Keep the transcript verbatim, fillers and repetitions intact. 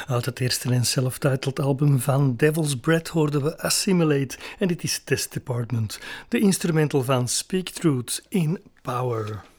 Uit het eerste en self-titled album van Devil's Breath hoorden we Assimilate en dit is Test Department, de instrumental van Speak Truth in Power.